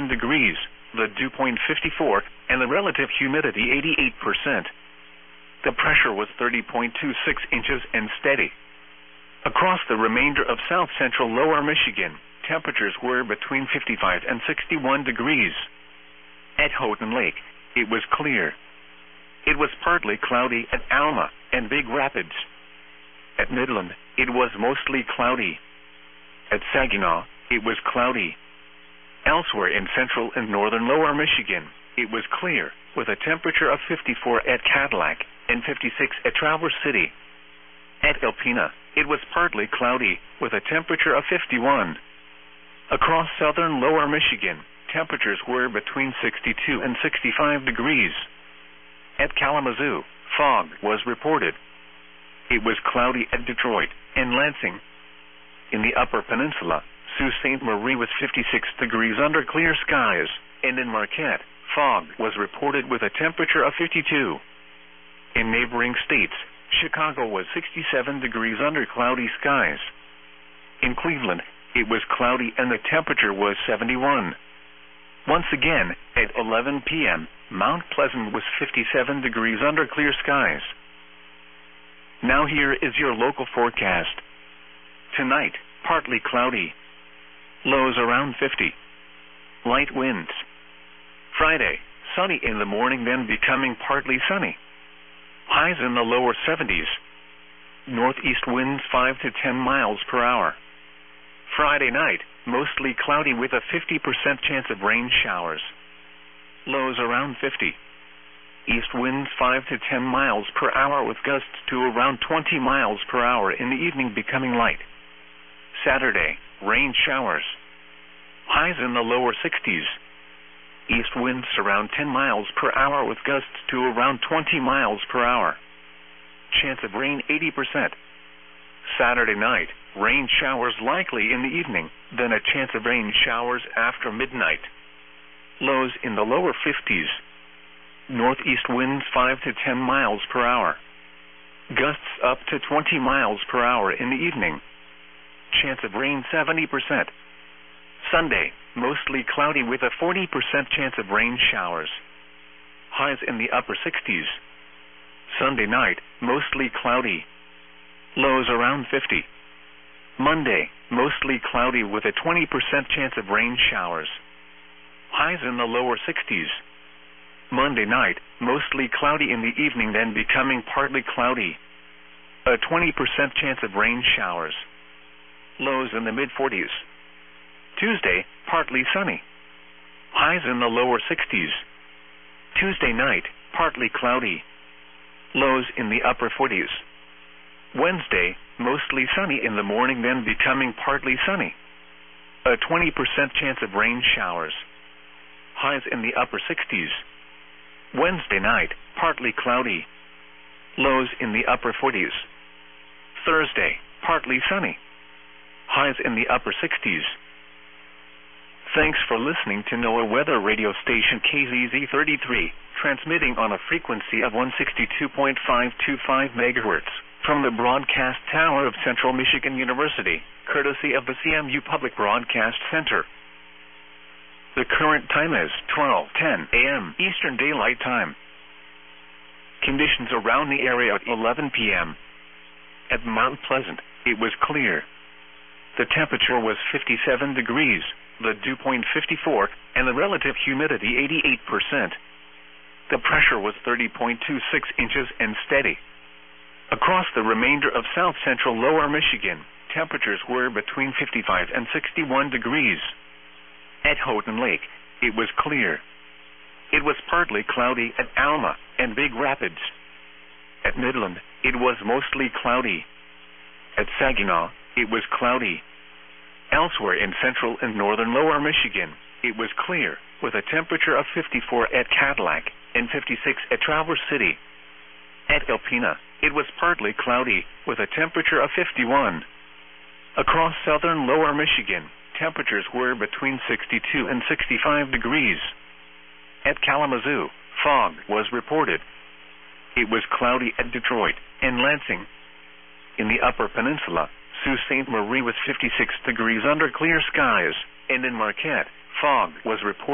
67 degrees, the dew point 54, and the relative humidity 88%. The pressure was 30.26 inches and steady. Across the remainder of south-central lower Michigan, temperatures were between 55 and 61 degrees. At Houghton Lake, it was clear. It was partly cloudy at Alma and Big Rapids. At Midland, it was mostly cloudy. At Saginaw, it was cloudy. Elsewhere in central and northern lower Michigan, it was clear, with a temperature of 54 at Cadillac and 56 at Traverse City. At Alpena, it was partly cloudy, with a temperature of 51. Across southern lower Michigan, temperatures were between 62 and 65 degrees. At Kalamazoo, fog was reported. It was cloudy at Detroit and Lansing. In the Upper Peninsula, Sault Ste. Marie was 56 degrees under clear skies, and in Marquette, fog was reported with a temperature of 52. In neighboring states, Chicago was 67 degrees under cloudy skies. In Cleveland, it was cloudy and the temperature was 71. Once again, at 11 p.m., Mount Pleasant was 57 degrees under clear skies. Now here is your local forecast. Tonight, partly cloudy. Lows around 50. Light winds. Friday, sunny in the morning, then becoming partly sunny. Highs in the lower 70s. Northeast winds 5 to 10 miles per hour. Friday night, mostly cloudy with a 50% chance of rain showers. Lows around 50. East winds 5 to 10 miles per hour with gusts to around 20 miles per hour in the evening, becoming light. Saturday, rain showers. Highs in the lower 60s. East winds around 10 miles per hour with gusts to around 20 miles per hour. Chance of rain 80%. Saturday night, rain showers likely in the evening, then a chance of rain showers after midnight. Lows in the lower 50s. Northeast winds 5 to 10 miles per hour. Gusts up to 20 miles per hour in the evening. Chance of rain 70%. Sunday, mostly cloudy with a 40% chance of rain showers. Highs in the upper 60s. Sunday night, mostly cloudy. Lows around 50. Monday, mostly cloudy with a 20% chance of rain showers. Highs in the lower 60s. Monday night, mostly cloudy in the evening, then becoming partly cloudy. A 20% chance of rain showers. Lows in the mid-40s. Tuesday, partly sunny. Highs in the lower 60s. Tuesday night, partly cloudy. Lows in the upper 40s. Wednesday, mostly sunny in the morning, then becoming partly sunny. A 20% chance of rain showers. Highs in the upper 60s. Wednesday night, partly cloudy. Lows in the upper 40s. Thursday, partly sunny. Highs in the upper 60s. Thanks for listening to NOAA Weather Radio Station KZZ33, transmitting on a frequency of 162.525 MHz from the broadcast tower of Central Michigan University, courtesy of the CMU Public Broadcast Center. The current time is 12:10 a.m. Eastern Daylight Time. Conditions around the area at 11 p.m. At Mount Pleasant, it was clear. The temperature was 57 degrees, the dew point 54, and the relative humidity 88%. The pressure was 30.26 inches and steady. Across the remainder of south-central lower Michigan, temperatures were between 55 and 61 degrees. At Houghton Lake, it was clear. It was partly cloudy at Alma and Big Rapids. At Midland, it was mostly cloudy. At Saginaw, it was cloudy. Elsewhere in central and northern lower Michigan, it was clear, with a temperature of 54 at Cadillac and 56 at Traverse City. At Alpena, it was partly cloudy, with a temperature of 51. Across southern lower Michigan, temperatures were between 62 and 65 degrees. At Kalamazoo, fog was reported. It was cloudy at Detroit and Lansing. In the Upper Peninsula, Sault Ste. Marie was 56 degrees under clear skies, and in Marquette, fog was reported.